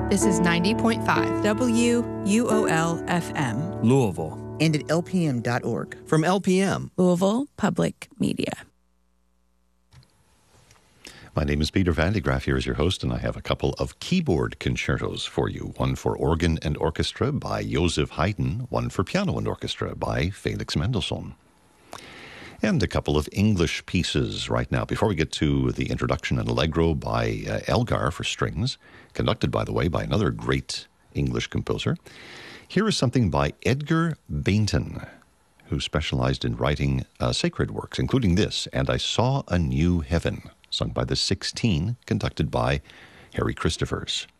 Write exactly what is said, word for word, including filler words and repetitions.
This is ninety point five W U O L F M. Louisville. And at L P M dot org. From L P M. Louisville Public Media. My name is Peter Van de Graaff. Here is your host, and I have a couple of keyboard concertos for you. One for organ and orchestra by Joseph Haydn, one for piano and orchestra by Felix Mendelssohn. And a couple of English pieces right now. Before we get to the introduction and Allegro by uh, Elgar for strings, conducted, by the way, by another great English composer, here is something by Edgar Bainton, who specialized in writing uh, sacred works, including this, And I Saw a New Heaven, sung by the Sixteen, conducted by Harry Christophers.